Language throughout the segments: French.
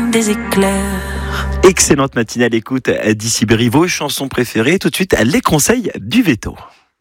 comme des éclairs. Excellente matinée à l'écoute d'Ici Berry, vos chansons préférées. Tout de suite, les conseils du veto.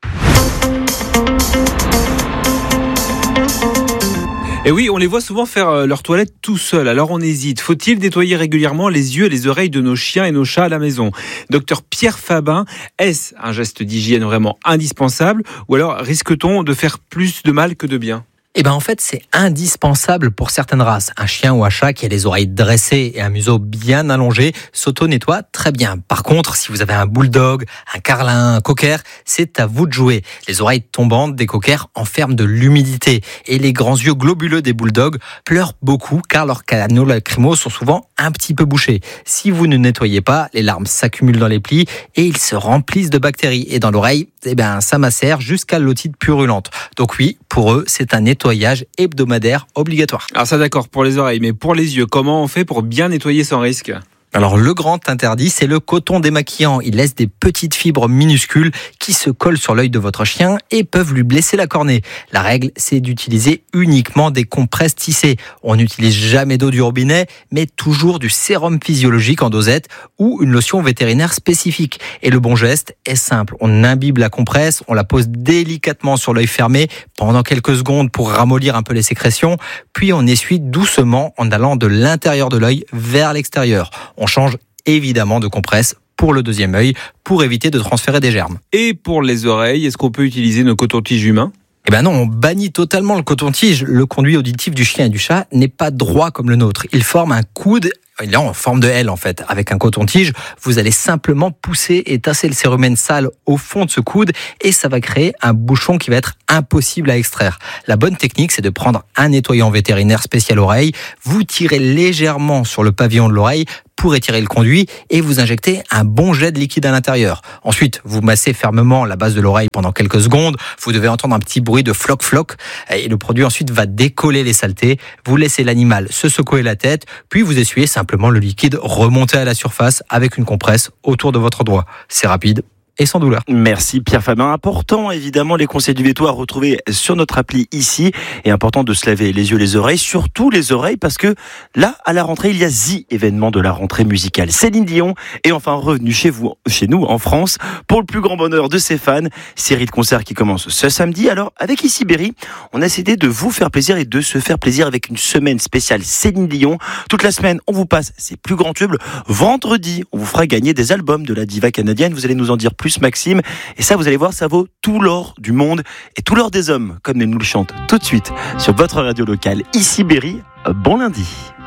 Et oui, on les voit souvent faire leur toilette tout seul, alors on hésite. Faut-il nettoyer régulièrement les yeux et les oreilles de nos chiens et nos chats à la maison ? Docteur Pierre Fabin, est-ce un geste d'hygiène vraiment indispensable ou alors risque-t-on de faire plus de mal que de bien ? En fait, c'est indispensable pour certaines races. Un chien ou un chat qui a les oreilles dressées et un museau bien allongé s'auto-nettoie très bien. Par contre, si vous avez un bulldog, un carlin, un cocker, c'est à vous de jouer. Les oreilles tombantes des cockers enferment de l'humidité et les grands yeux globuleux des bulldogs pleurent beaucoup car leurs canaux lacrymaux sont souvent un petit peu bouchés. Si vous ne nettoyez pas, les larmes s'accumulent dans les plis et ils se remplissent de bactéries. Et dans l'oreille, ça macère jusqu'à l'otite purulente. Donc oui, pour eux, c'est un nettoyage hebdomadaire obligatoire. Alors ça d'accord pour les oreilles, mais pour les yeux, comment on fait pour bien nettoyer sans risque ? Alors le grand interdit, c'est le coton démaquillant. Il laisse des petites fibres minuscules qui se collent sur l'œil de votre chien et peuvent lui blesser la cornée. La règle, c'est d'utiliser uniquement des compresses tissées. On n'utilise jamais d'eau du robinet, mais toujours du sérum physiologique en dosette ou une lotion vétérinaire spécifique. Et le bon geste est simple. On imbibe la compresse, on la pose délicatement sur l'œil fermé pendant quelques secondes pour ramollir un peu les sécrétions, puis on essuie doucement en allant de l'intérieur de l'œil vers l'extérieur. On change évidemment de compresse pour le deuxième œil pour éviter de transférer des germes. Et pour les oreilles, est-ce qu'on peut utiliser nos cotons-tiges humains ? Non, on bannit totalement le coton-tige. Le conduit auditif du chien et du chat n'est pas droit comme le nôtre. Il forme un coude. Il est en forme de L en fait. Avec un coton-tige, vous allez simplement pousser et tasser le cérumen sale au fond de ce coude et ça va créer un bouchon qui va être impossible à extraire. La bonne technique, c'est de prendre un nettoyant vétérinaire spécial oreille, vous tirez légèrement sur le pavillon de l'oreille pour étirer le conduit et vous injectez un bon jet de liquide à l'intérieur. Ensuite, vous massez fermement la base de l'oreille pendant quelques secondes. Vous devez entendre un petit bruit de floc-floc et le produit ensuite va décoller les saletés. Vous laissez l'animal se secouer la tête, puis vous essuyez simplement le liquide remonter à la surface avec une compresse autour de votre doigt. C'est rapide et sans douleur. Merci Pierre Fabin. Important évidemment les conseils du veto à retrouver sur notre appli ici. Et important de se laver les yeux, les oreilles, surtout les oreilles parce que là à la rentrée il y a The événement de la rentrée musicale. Céline Dion est enfin revenue chez nous en France pour le plus grand bonheur de ses fans. Série de concerts qui commence ce samedi. Alors avec Ici Berry, on a décidé de vous faire plaisir et de se faire plaisir avec une semaine spéciale Céline Dion. Toute la semaine on vous passe ses plus grands tubes. Vendredi on vous fera gagner des albums de la diva canadienne. Vous allez nous en dire plus Maxime, et ça vous allez voir, ça vaut tout l'or du monde et tout l'or des hommes, comme elle nous le chante tout de suite sur votre radio locale Ici Berry. Bon lundi.